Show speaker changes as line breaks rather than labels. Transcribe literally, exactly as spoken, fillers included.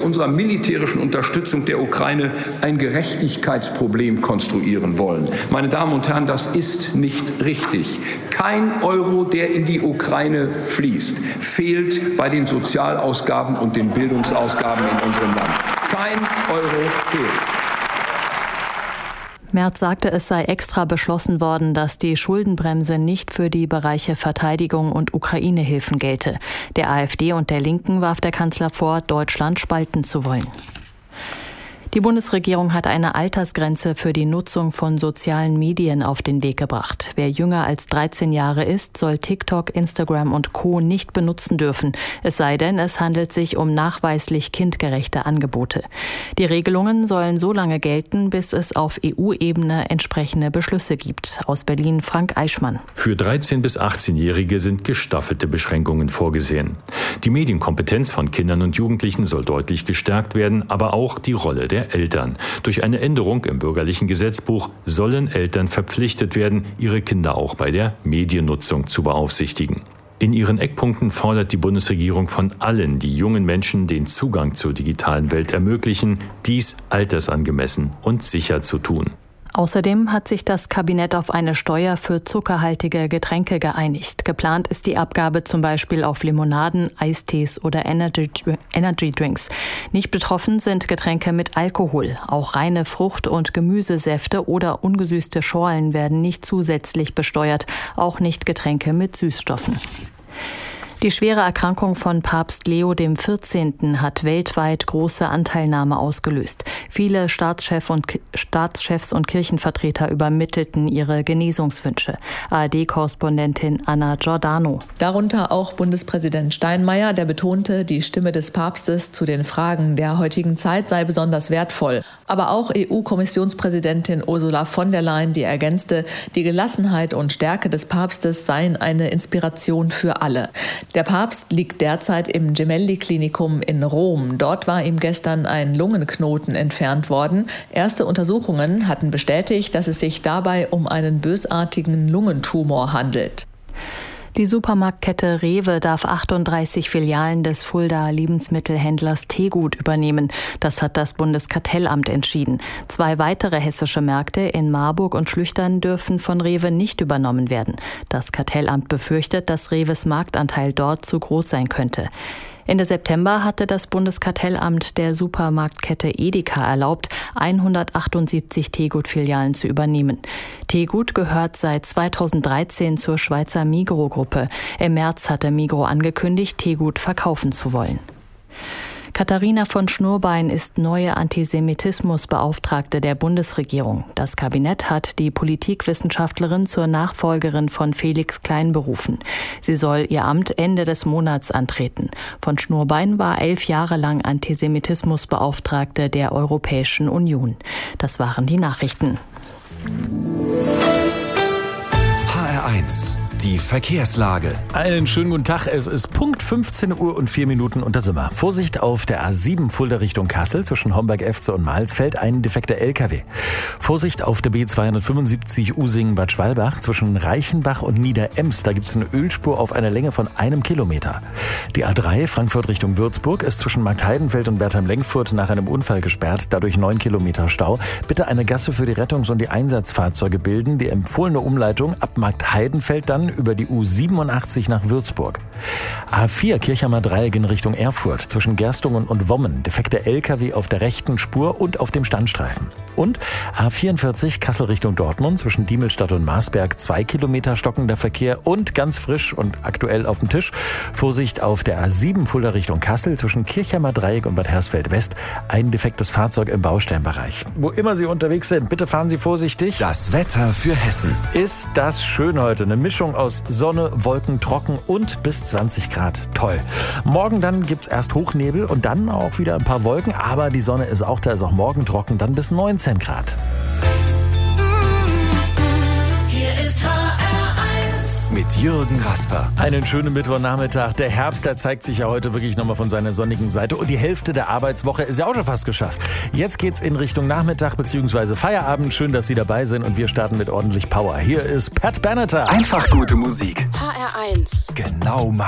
unserer militärischen Unterstützung der Ukraine ein Gerechtigkeitsproblem konstruieren wollen. Meine Damen und Herren, das ist nicht richtig. Kein Euro, der in die Ukraine fließt, fehlt bei den Sozialausgaben und den Bildungsausgaben in unserem Land. Kein Euro fehlt.
Merz sagte, es sei extra beschlossen worden, dass die Schuldenbremse nicht für die Bereiche Verteidigung und Ukraine-Hilfen gelte. Der AfD und der Linken warf der Kanzler vor, Deutschland spalten zu wollen. Die Bundesregierung hat eine Altersgrenze für die Nutzung von sozialen Medien auf den Weg gebracht. Wer jünger als dreizehn Jahre ist, soll TikTok, Instagram und Co. nicht benutzen dürfen. Es sei denn, es handelt sich um nachweislich kindgerechte Angebote. Die Regelungen sollen so lange gelten, bis es auf E U-Ebene entsprechende Beschlüsse gibt. Aus Berlin Frank Eichmann.
Für dreizehn- bis achtzehnjährige sind gestaffelte Beschränkungen vorgesehen. Die Medienkompetenz von Kindern und Jugendlichen soll deutlich gestärkt werden, aber auch die Rolle der Eltern. Durch eine Änderung im bürgerlichen Gesetzbuch sollen Eltern verpflichtet werden, ihre Kinder auch bei der Mediennutzung zu beaufsichtigen. In ihren Eckpunkten fordert die Bundesregierung von allen, die jungen Menschen den Zugang zur digitalen Welt ermöglichen, dies altersangemessen und sicher zu tun.
Außerdem hat sich das Kabinett auf eine Steuer für zuckerhaltige Getränke geeinigt. Geplant ist die Abgabe zum Beispiel auf Limonaden, Eistees oder Energy, Energy Drinks. Nicht betroffen sind Getränke mit Alkohol. Auch reine Frucht- und Gemüsesäfte oder ungesüßte Schorlen werden nicht zusätzlich besteuert, auch nicht Getränke mit Süßstoffen. Die schwere Erkrankung von Papst Leo der vierzehnte. Hat weltweit große Anteilnahme ausgelöst. Viele Staatschef und, Staatschefs und Kirchenvertreter übermittelten ihre Genesungswünsche. A R D-Korrespondentin Anna Giordano.
Darunter auch Bundespräsident Steinmeier, der betonte, die Stimme des Papstes zu den Fragen der heutigen Zeit sei besonders wertvoll. Aber auch E U-Kommissionspräsidentin Ursula von der Leyen, die ergänzte, die Gelassenheit und Stärke des Papstes seien eine Inspiration für alle. Der Papst liegt derzeit im Gemelli-Klinikum in Rom. Dort war ihm gestern ein Lungenknoten entfernt worden. Erste Untersuchungen hatten bestätigt, dass es sich dabei um einen bösartigen Lungentumor handelt.
Die Supermarktkette Rewe darf achtunddreißig Filialen des Fuldaer Lebensmittelhändlers Tegut übernehmen. Das hat das Bundeskartellamt entschieden. Zwei weitere hessische Märkte in Marburg und Schlüchtern dürfen von Rewe nicht übernommen werden. Das Kartellamt befürchtet, dass Rewes Marktanteil dort zu groß sein könnte. Ende September hatte das Bundeskartellamt der Supermarktkette Edeka erlaubt, hundertachtundsiebzig Tegut-Filialen zu übernehmen. Tegut gehört seit zweitausenddreizehn zur Schweizer Migros-Gruppe. Im März hatte Migros angekündigt, Tegut verkaufen zu wollen. Katharina von Schnurbein ist neue Antisemitismusbeauftragte der Bundesregierung. Das Kabinett hat die Politikwissenschaftlerin zur Nachfolgerin von Felix Klein berufen. Sie soll ihr Amt Ende des Monats antreten. Von Schnurbein war elf Jahre lang Antisemitismusbeauftragte der Europäischen Union. Das waren die Nachrichten.
H R eins. Die Verkehrslage.
Einen schönen guten Tag. Es ist Punkt fünfzehn Uhr und vier Minuten und da sind wir. Vorsicht auf der A sieben Fulda Richtung Kassel zwischen Homberg-Efze und Mahlsfeld, ein defekter L K W. Vorsicht auf der B zweihundertfünfundsiebzig Usingen-Bad Schwalbach zwischen Reichenbach und Niederems. Da gibt es eine Ölspur auf einer Länge von einem Kilometer. Die A drei Frankfurt Richtung Würzburg ist zwischen Marktheidenfeld und Bertram-Lenkfurt nach einem Unfall gesperrt, dadurch neun Kilometer Stau. Bitte eine Gasse für die Rettungs- und die Einsatzfahrzeuge bilden. Die empfohlene Umleitung ab Marktheidenfeld dann über die U siebenundachtzig nach Würzburg. A vier Kirchheimer Dreieck in Richtung Erfurt zwischen Gerstungen und Wommen. Defekter L K W auf der rechten Spur und auf dem Standstreifen. Und A vierundvierzig Kassel Richtung Dortmund zwischen Diemelstadt und Marsberg. Zwei Kilometer stockender Verkehr und ganz frisch und aktuell auf dem Tisch. Vorsicht auf der A sieben Fulda Richtung Kassel zwischen Kirchheimer Dreieck und Bad Hersfeld West. Ein defektes Fahrzeug im Bausteinbereich. Wo immer Sie unterwegs sind, bitte fahren Sie vorsichtig.
Das Wetter für Hessen.
Ist das schön heute. Eine Mischung aus Sonne, Wolken, trocken und bis zwanzig Grad. Toll. Morgen dann gibt's erst Hochnebel und dann auch wieder ein paar Wolken, aber die Sonne ist auch da, ist auch morgen trocken, dann bis neunzehn Grad.
Hier ist H R eins mit Jürgen Rasper.
Einen schönen Mittwochnachmittag. Der Herbst, der zeigt sich ja heute wirklich nochmal von seiner sonnigen Seite und die Hälfte der Arbeitswoche ist ja auch schon fast geschafft. Jetzt geht's in Richtung Nachmittag bzw. Feierabend. Schön, dass Sie dabei sind und wir starten mit ordentlich Power. Hier ist Pat Benatar.
Einfach gute Musik.
H R eins.
Genau mein.